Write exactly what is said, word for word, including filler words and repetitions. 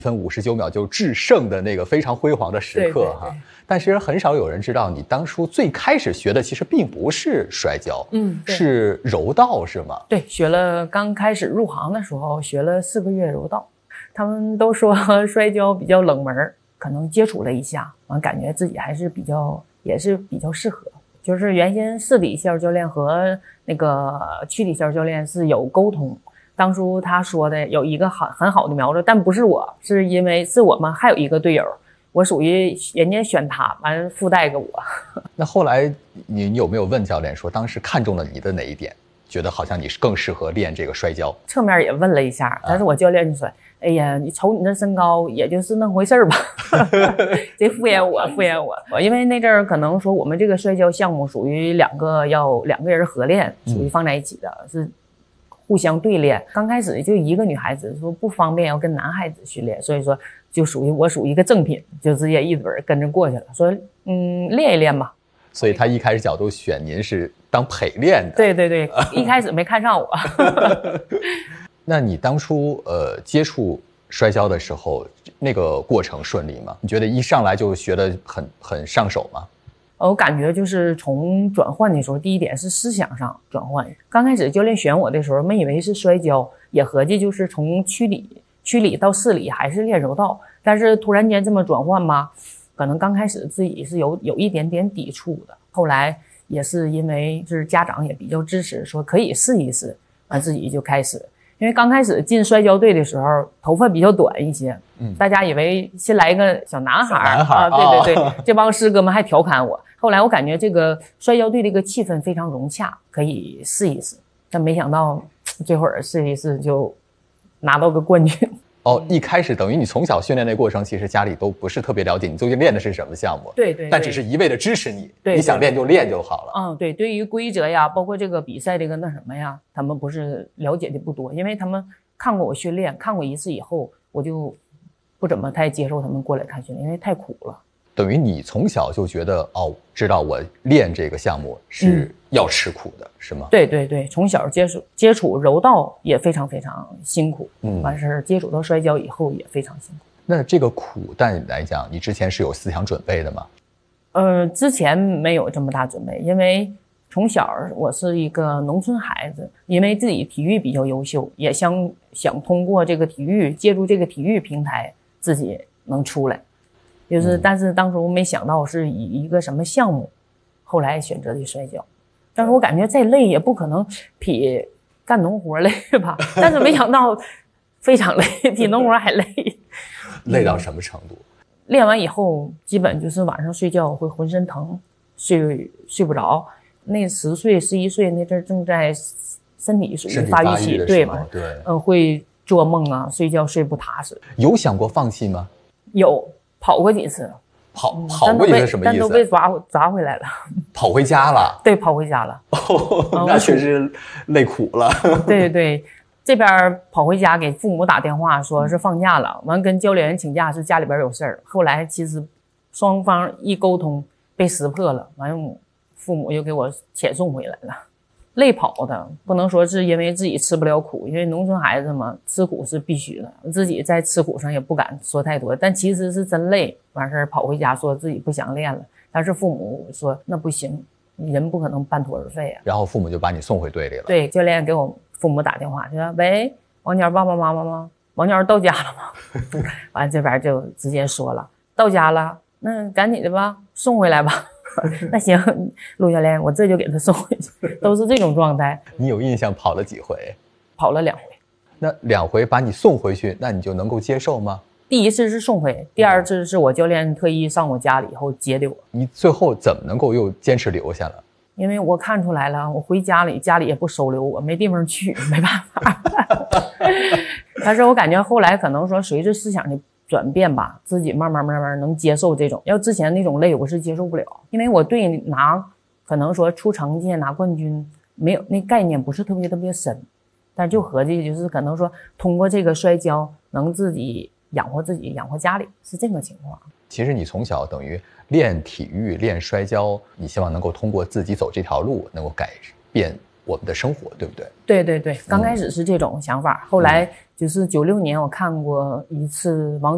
分五十九秒就制胜的那个非常辉煌的时刻哈。但是很少有人知道，你当初最开始学的其实并不是摔跤，嗯，是柔道是吗？ 对，学了，刚开始入行的时候学了四个月柔道。他们都说摔跤比较冷门，可能接触了一下，完感觉自己还是比较也是比较适合。就是原先市里线教练和那个区里线教练是有沟通，当初他说的有一个很很好的苗子，但不是我，是因为是我们还有一个队友，我属于人家选他，完附带个我。 那后来你你有没有问教练说，当时看中了你的哪一点，觉得好像你是更适合练这个摔跤？ 侧面也问了一下，但是我教练就说，哎呀，你瞅你这身高，也就是那回事儿吧。这敷衍我，敷衍我。因为那阵儿可能说我们这个摔跤项目属于两个要两个人合练，属于放在一起的，嗯、是互相对练。刚开始就一个女孩子说不方便要跟男孩子训练，所以说就属于我属于一个正品，就直接一准跟着过去了。说嗯，练一练吧。 所以他一开始角度选您是当陪练的。 对对对，一开始没看上我。 那你当初呃接触摔跤的时候，那个过程顺利吗？你觉得一上来就学得很很上手吗？ 我感觉就是从转换的时候，第一点是思想上转换。刚开始教练选我的时候，没以为是摔跤，也合计就是从区里区里到市里还是练柔道。但是突然间这么转换吧，可能刚开始自己是有有一点点抵触的。后来也是因为就是家长也比较支持，说可以试一试，完自己就开始。因为刚开始进摔跤队的时候，头发比较短一些，嗯，大家以为新来一个小男孩， 男孩啊，对对对，哦、这帮师哥们还调侃我。后来我感觉这个摔跤队这个气氛非常融洽，可以试一试。但没想到这会儿试一试就拿到个冠军。 哦，一开始等于你从小训练的过程，其实家里都不是特别了解你究竟练的是什么项目， 对 对, 对， 但只是一味的支持你， 对对对， 你想练就练就好了。 嗯，对，对于规则呀，包括这个比赛这个那什么呀，他们不是了解的不多，因为他们看过我训练，看过一次以后，我就不怎么太接受他们过来看训练，因为太苦了。 等于你从小就觉得哦，知道我练这个项目是要吃苦的，嗯、是吗？ 对对对，从小接触接触柔道也非常非常辛苦，嗯，完事儿接触到摔跤以后也非常辛苦。 那这个苦对你来讲，你之前是有思想准备的吗？ 呃，之前没有这么大准备，因为从小我是一个农村孩子，因为自己体育比较优秀，也想想通过这个体育，借助这个体育平台，自己能出来。就是，但是当初没想到是以一个什么项目，后来选择的摔跤。但是我感觉再累也不可能比干农活累吧，但是没想到非常累，比农活还累。 累到什么程度？ 练完以后，基本就是晚上睡觉会浑身疼，睡睡不着。那十岁、十一岁那阵正在身体属于发育期，对吧？ 对， 嗯，会做梦啊，睡觉睡不踏实。 有想过放弃吗？ 有。跑过几次， 跑跑过几次什么意思？ 但都被抓抓回来了， 跑回家了。 对，跑回家了。 哦，那确实累苦了。 对对对，这边跑回家给父母打电话，说是放假了，完跟教练请假是家里边有事儿。后来其实双方一沟通被识破了，完父母又给我遣送回来了。累跑的，不能说是因为自己吃不了苦，因为农村孩子嘛，吃苦是必须的，自己在吃苦上也不敢说太多，但其实是真累。完事儿跑回家说自己不想练了，但是父母说那不行，你人不可能半途而废啊。 然后父母就把你送回队里了。 对，教练给我父母打电话说：“喂，王鸟爸爸妈妈吗？王鸟到家了吗？”完这边就直接说了，到家了，那赶紧的吧，送回来吧。那行，陆教练，我这就给他送回去，都是这种状态。 你有印象跑了几回？ 跑了两回。 那两回把你送回去，那你就能够接受吗？ 第一次是送回，第二次是我教练特意上我家里以后接的我。 你最后怎么能够又坚持留下了？ 因为我看出来了，我回家里，家里也不收留我，没地方去，没办法。但是我感觉后来可能说随着思想的转变吧，自己慢慢慢慢能接受这种，要之前那种累我是接受不了，因为我对拿可能说出成绩拿冠军没有那概念不是特别特别深，但就合计就是可能说通过这个摔跤能自己养活自己养活家里，是这个情况。 其实你从小等于练体育练摔跤，你希望能够通过自己走这条路能够改变我们的生活，对不对？ 对对对，刚开始是这种想法，嗯、后来就是九六年我看过一次王